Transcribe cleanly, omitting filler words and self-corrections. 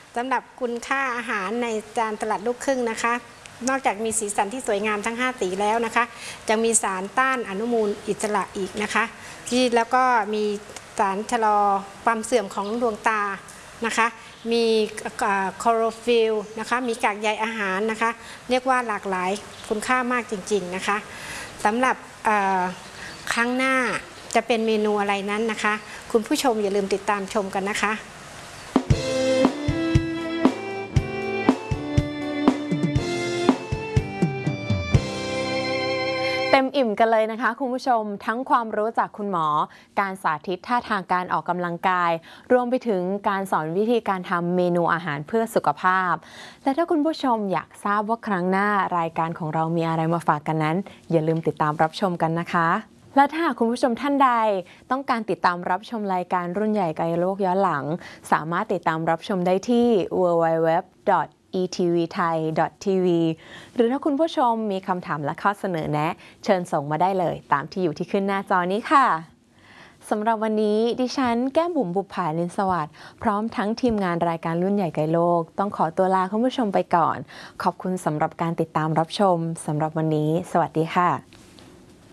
สำหรับคุณค่าอาหารในจานสลัดลูกครึ่งนะคะนอกจากมีสีสันที่สวยงามทั้ง5 สีแล้วนะคะจะมีสารต้านอนุมูลอิสระอีกนะคะที่แล้วก็มีสารชะลอความเสื่อมของดวงตานะคะมีคลอโรฟิลนะคะมีกากใยอาหารนะคะเรียกว่าหลากหลายคุณค่ามากจริงๆนะคะสำหรับครั้งหน้าจะเป็นเมนูอะไรนั้นนะคะคุณผู้ชมอย่าลืมติดตามชมกันนะคะเต็มอิ่มกันเลยนะคะคุณผู้ชมทั้งความรู้จากคุณหมอการสาธิตท่าทางการออกกำลังกายรวมไปถึงการสอนวิธีการทำเมนูอาหารเพื่อสุขภาพและถ้าคุณผู้ชมอยากทราบว่าครั้งหน้ารายการของเรามีอะไรมาฝากกันนั้นอย่าลืมติดตามรับชมกันนะคะและถ้าคุณผู้ชมท่านใดต้องการติดตามรับชมรายการรุ่นใหญ่ไกลโลกย้อนหลังสามารถติดตามรับชมได้ที่ www.etvthai.tv หรือถ้าคุณผู้ชมมีคำถามและข้อเสนอแนะเชิญส่งมาได้เลยตามที่อยู่ที่ขึ้นหน้าจอนี้ค่ะสำหรับวันนี้ดิฉันแก้มบุ๋มบุภาลินสวัสดิ์พร้อมทั้งทีมงานรายการรุ่นใหญ่ไกลโลกต้องขอตัวลาคุณผู้ชมไปก่อนขอบคุณสำหรับการติดตามรับชมสำหรับวันนี้สวัสดีค่ะ